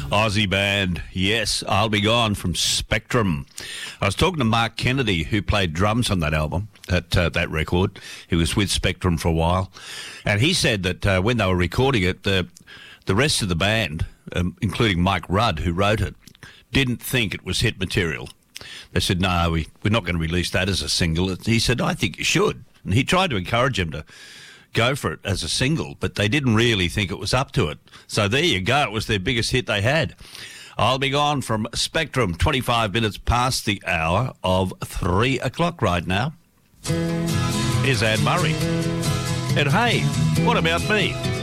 Aussie band, yes, I'll Be Gone from Spectrum. I was talking to Mark Kennedy, who played drums on that album, that record. He was with Spectrum for a while. And he said that when they were recording it, the rest of the band, including Mike Rudd, who wrote it, didn't think it was hit material. They said, no, we're not going to release that as a single. He said, I think you should. And he tried to encourage him to go for it as a single, but they didn't really think it was up to it. So there you go. It was their biggest hit they had. I'll Be Gone from Spectrum, 25 minutes past the hour of 3 o'clock right now. Here's Anne Murray. And hey, what about me?